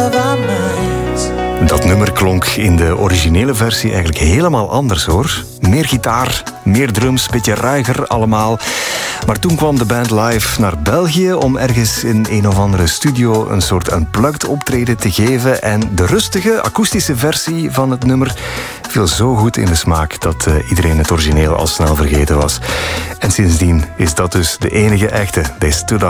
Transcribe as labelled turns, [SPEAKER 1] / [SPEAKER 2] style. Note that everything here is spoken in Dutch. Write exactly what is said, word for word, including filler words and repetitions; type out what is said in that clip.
[SPEAKER 1] of our minds.
[SPEAKER 2] Dat nummer klonk in de originele versie eigenlijk helemaal anders, hoor. Meer gitaar, meer drums, beetje ruiger allemaal. Maar toen kwam de band live naar België om ergens in een of andere studio een soort unplugged optreden te geven. En de rustige, akoestische versie van het nummer viel zo goed in de smaak dat uh, iedereen het origineel al snel vergeten was. En sindsdien is dat dus de enige echte They Stood Up